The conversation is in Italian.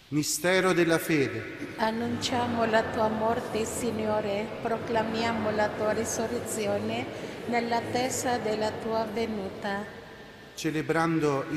Mistero della fede. Annunciamo la tua morte, Signore, proclamiamo la tua risurrezione nell'attesa della tua venuta. Celebrando